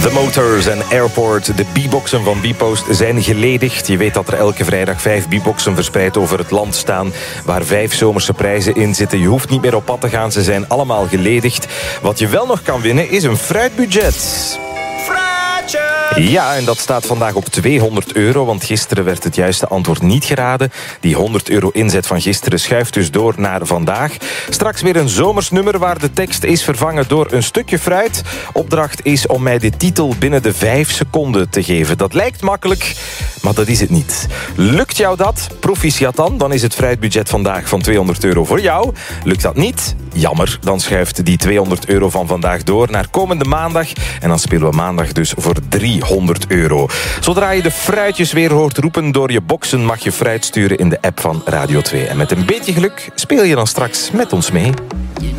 The Motors en Airport, de B-boxen van B-Post zijn geledigd. Je weet dat er elke vrijdag 5 B-boxen verspreid over het land staan, waar 5 zomerse prijzen in zitten. Je hoeft niet meer op pad te gaan, ze zijn allemaal geledigd. Wat je wel nog kan winnen is een fruitbudget. Ja, en dat staat vandaag op €200, want gisteren werd het juiste antwoord niet geraden. Die €100 inzet van gisteren schuift dus door naar vandaag. Straks weer een zomersnummer waar de tekst is vervangen door een stukje fruit. Opdracht is om mij de titel binnen de 5 seconden te geven. Dat lijkt makkelijk, maar dat is het niet. Lukt jou dat? Proficiat dan is het fruitbudget vandaag van €200 voor jou. Lukt dat niet? Jammer, dan schuift die €200 van vandaag door naar komende maandag. En dan spelen we maandag dus voor €300. Zodra je de fruitjes weer hoort roepen door je boxen, mag je fruit sturen in de app van Radio 2. En met een beetje geluk speel je dan straks met ons mee.